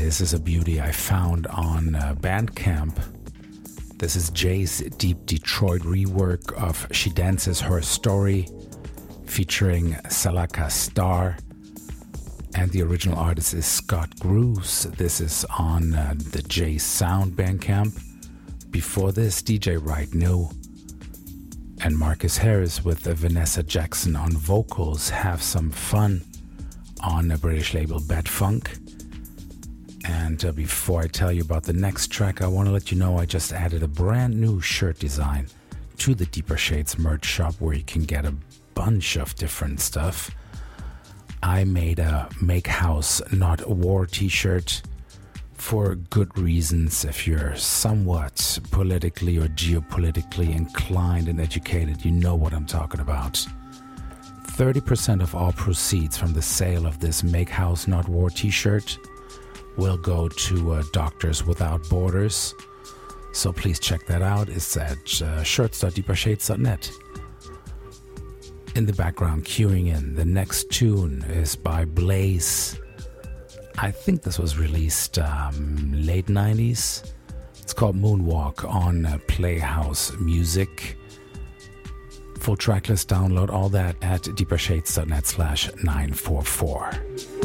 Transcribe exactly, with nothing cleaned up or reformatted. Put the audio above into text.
This is a beauty I found on uh, Bandcamp. This is Jay's Deep Detroit rework of She Dances Her Story, featuring Salaka Star. And the original artist is Scott Grooves. This is on uh, the J Sound Bandcamp. Before this, D J Right No and Marcus Harris with uh, Vanessa Jackson on vocals. Have Some Fun on a British label Bad Funk. And uh, before I tell you about the next track, I want to let you know I just added a brand new shirt design to the Deeper Shades merch shop where you can get a bunch of different stuff. I made a Make House Not War t-shirt for good reasons. If you're somewhat politically or geopolitically inclined and educated, you know what I'm talking about. thirty percent of all proceeds from the sale of this Make House Not War t-shirt will go to uh, Doctors Without Borders. So please check that out. It's at uh, shirts dot deeper shades dot net. In the background, queuing in, the next tune is by Blaze. I think this was released um, late nineties. It's called Moonwalk on uh, Playhouse Music. Full tracklist download, all that at deeper shades dot net slash nine four four.